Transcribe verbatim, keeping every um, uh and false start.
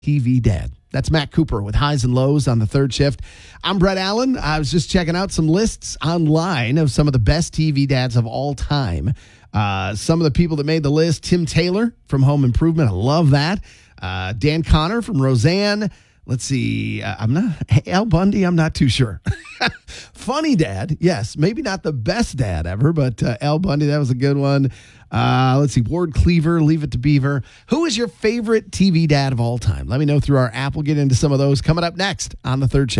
T V dad. That's Matt Cooper with highs and lows on the third shift. I'm Brett Allen. I was just checking out some lists online of some of the best T V dads of all time. Uh, some of the people that made the list: Tim Taylor from Home Improvement. I love that. Uh, Dan Connor from Roseanne. Let's see. Uh, I'm not Al Bundy. I'm not too sure. Funny dad. Yes. Maybe not the best dad ever, but uh, Al Bundy, that was a good one. Uh, let's see. Ward Cleaver, Leave It to Beaver. Who is your favorite T V dad of all time? Let me know through our app. We'll get into some of those coming up next on the third shift.